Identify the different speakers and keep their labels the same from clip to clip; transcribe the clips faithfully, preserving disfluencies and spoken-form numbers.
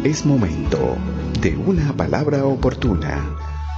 Speaker 1: Es momento de una palabra oportuna.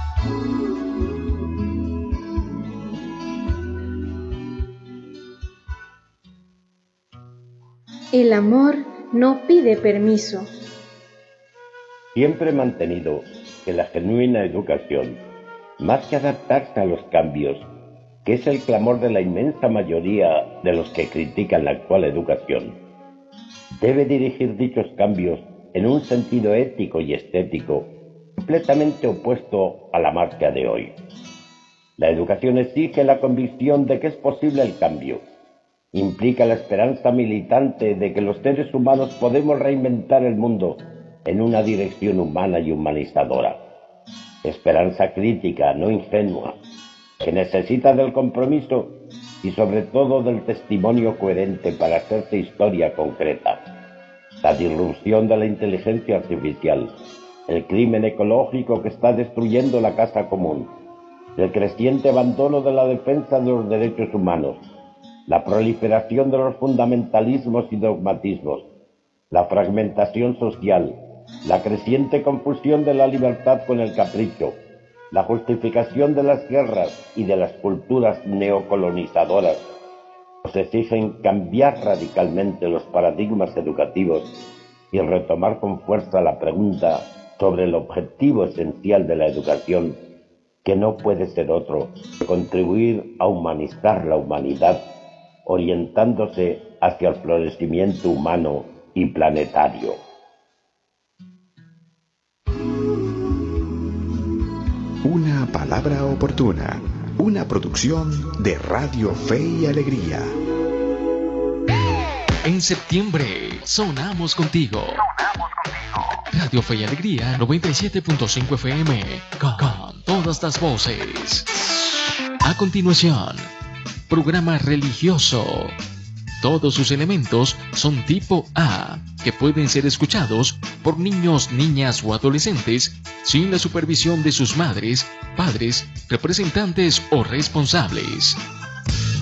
Speaker 2: El amor no pide permiso.
Speaker 3: Siempre he mantenido que la genuina educación, más que adaptarse a los cambios, que es el clamor de la inmensa mayoría de los que critican la actual educación, debe dirigir dichos cambios en un sentido ético y estético completamente opuesto a la marcha de hoy. La educación exige la convicción de que es posible el cambio, implica la esperanza militante de que los seres humanos podemos reinventar el mundo en una dirección humana y humanizadora. Esperanza crítica, no ingenua, que necesita del compromiso y sobre todo del testimonio coherente para hacerse historia concreta. La disrupción de la inteligencia artificial, el crimen ecológico que está destruyendo la casa común, el creciente abandono de la defensa de los derechos humanos, la proliferación de los fundamentalismos y dogmatismos, la fragmentación social, la creciente confusión de la libertad con el capricho, la justificación de las guerras y de las culturas neocolonizadoras, nos exigen cambiar radicalmente los paradigmas educativos y retomar con fuerza la pregunta sobre el objetivo esencial de la educación, que no puede ser otro que contribuir a humanizar la humanidad, orientándose hacia el florecimiento humano y planetario.
Speaker 1: Una palabra oportuna, una producción de Radio Fe y Alegría.
Speaker 4: En septiembre sonamos contigo. Radio Fe y Alegría noventa y siete punto cinco F M con, con todas las voces. A continuación, programa religioso. Todos sus elementos son tipo A, que pueden ser escuchados por niños, niñas o adolescentes sin la supervisión de sus madres, padres, representantes o responsables.